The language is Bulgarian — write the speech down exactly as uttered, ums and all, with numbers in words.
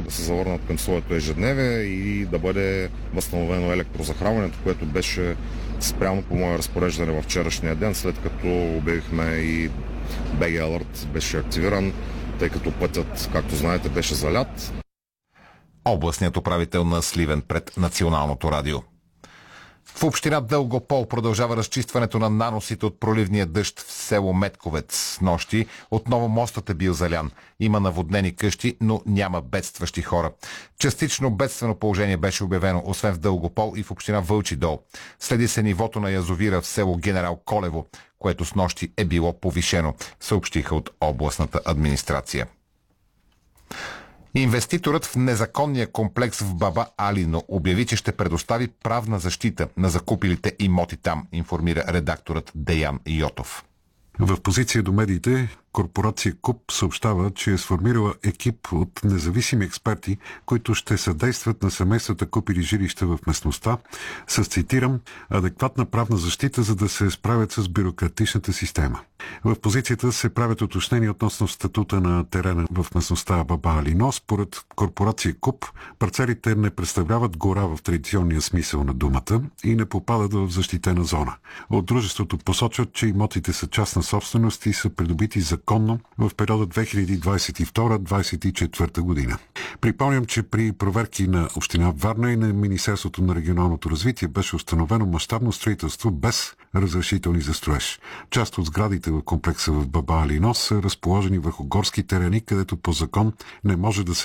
могат да се завърнат към своето ежедневие и да бъде възстановено електрозахранването, което беше спрямо по мое разпореждане във вчерашния ден, след като обявихме и би джи Alert беше активиран, тъй като пътят, както знаете, беше залят. Областният управител на Сливен пред Националното радио. В община Дългопол продължава разчистването на наносите от проливния дъжд в село Метковец. С нощи отново мостът е бил залян. Има наводнени къщи, но няма бедстващи хора. Частично бедствено положение беше обявено, освен в Дългопол и в община Вълчи дол. Следи се нивото на язовира в село Генерал Колево, което с нощи е било повишено, съобщиха от областната администрация. Инвеститорът в незаконния комплекс в Баба Алино обяви, че ще предостави правна защита на закупилите имоти там, информира редакторът Деян Йотов. В позиция до медиите, корпорация КУП съобщава, че е сформирала екип от независими експерти, които ще съдействат на семействата купили жилища в местността с, цитирам, адекватна правна защита, за да се справят с бюрократичната система. В позицията се правят уточнения относно статута на терена в местността Баба Алино. Според корпорация КУП, парцелите не представляват гора в традиционния смисъл на думата и не попадат в защитена зона. От дружеството посочват, че имотите са частна собственост и са придобити законно в периода две хиляди двадесет и втора - двадесет и четвърта година. Припомням, че при проверки на община Варна и на Министерството на регионалното развитие беше установено мащабно строителство без разрешителни за строеж. Част от сградите в комплекса в Баба Алино са разположени върху горски терени, където по закон не може да се